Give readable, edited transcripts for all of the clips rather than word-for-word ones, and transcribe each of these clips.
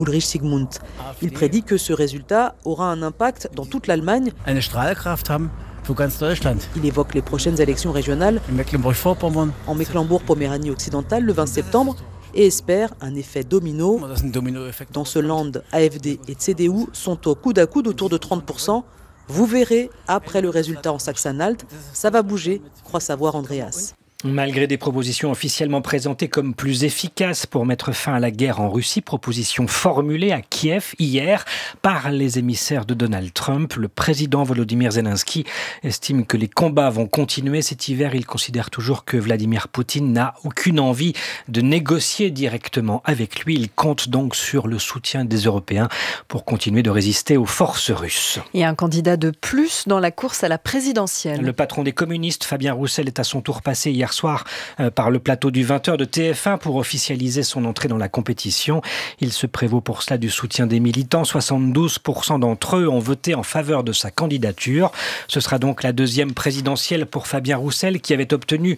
Ulrich Sigmund. Il prédit que ce résultat aura un impact dans toute l'Allemagne. Eine Strahlkraft haben für ganz Deutschland. Il évoque les prochaines élections régionales In Mecklenburg-Vorpommern. en Mecklembourg-Poméranie occidentale le 20 septembre et espère un effet domino. Das ist ein Dominoeffekt. Dans ce land, AfD et CDU sont au coude à coude autour de 30%. Vous verrez, après le résultat en Sachsen-Anhalt, ça va bouger, croit savoir Andreas. Malgré des propositions officiellement présentées comme plus efficaces pour mettre fin à la guerre en Russie, propositions formulées à Kiev hier par les émissaires de Donald Trump, le président Volodymyr Zelensky estime que les combats vont continuer cet hiver. Il considère toujours que Vladimir Poutine n'a aucune envie de négocier directement avec lui. Il compte donc sur le soutien des Européens pour continuer de résister aux forces russes. Et un candidat de plus dans la course à la présidentielle. Le patron des communistes, Fabien Roussel, est à son tour passé hier soir par le plateau du 20h de TF1 pour officialiser son entrée dans la compétition. Il se prévaut pour cela du soutien des militants. 72% d'entre eux ont voté en faveur de sa candidature. Ce sera donc la deuxième présidentielle pour Fabien Roussel qui avait obtenu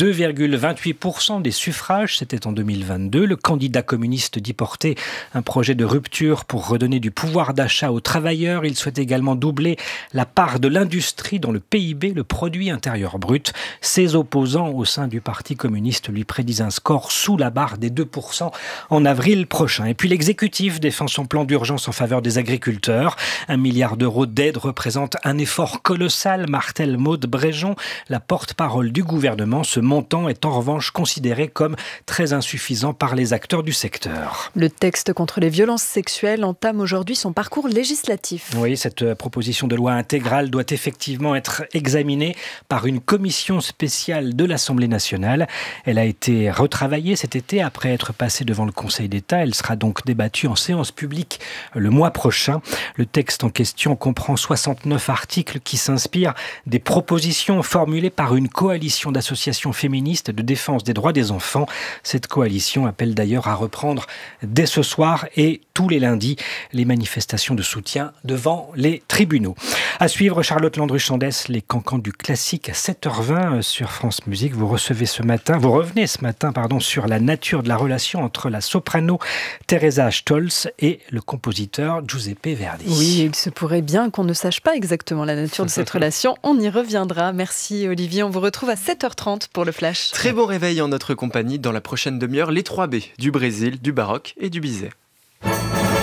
2,28% des suffrages. C'était en 2022. Le candidat communiste dit porter un projet de rupture pour redonner du pouvoir d'achat aux travailleurs. Il souhaite également doubler la part de l'industrie dans le PIB, le produit intérieur brut. Ses opposants au sein du Parti communiste lui prédisent un score sous la barre des 2% en avril prochain. Et puis l'exécutif défend son plan d'urgence en faveur des agriculteurs. 1 milliard d'euros d'aide représente un effort colossal, martèle Maude Bréjon, la porte-parole du gouvernement. Ce montant est en revanche considéré comme très insuffisant par les acteurs du secteur. Le texte contre les violences sexuelles entame aujourd'hui son parcours législatif. Oui, cette proposition de loi intégrale doit effectivement être examinée par une commission spéciale de l'Assemblée nationale. Elle a été retravaillée cet été après être passée devant le Conseil d'État. Elle sera donc débattue en séance publique le mois prochain. Le texte en question comprend 69 articles qui s'inspirent des propositions formulées par une coalition d'associations féministes de défense des droits des enfants. Cette coalition appelle d'ailleurs à reprendre dès ce soir et tous les lundis les manifestations de soutien devant les tribunaux. À suivre, Charlotte Landru-Chandès, les cancans du classique à 7h20 sur France Musique. Vous revenez ce matin, sur la nature de la relation entre la soprano Teresa Stolz et le compositeur Giuseppe Verdi. Oui, il se pourrait bien qu'on ne sache pas exactement la nature de cette relation. On y reviendra. Merci Olivier. On vous retrouve à 7h30 pour le Flash. Très bon réveil en notre compagnie dans la prochaine demi-heure. Les 3 B du Brésil, du baroque et du Bizet.